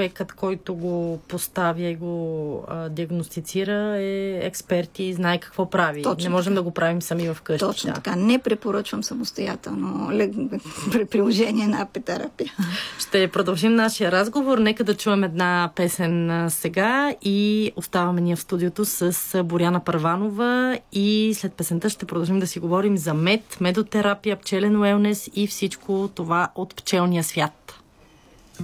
човекът, който го поставя и го диагностицира, е експерт и знае какво прави. Точно не можем така да го правим сами вкъщи. Точно така. Не препоръчвам самостоятелно приложение на апитерапия. Ще продължим нашия разговор. Нека да чуем една песен сега и оставаме ние в студиото с Боряна Първанова и след песента ще продължим да си говорим за мед, медотерапия, пчелен уелнес и всичко това от пчелния свят.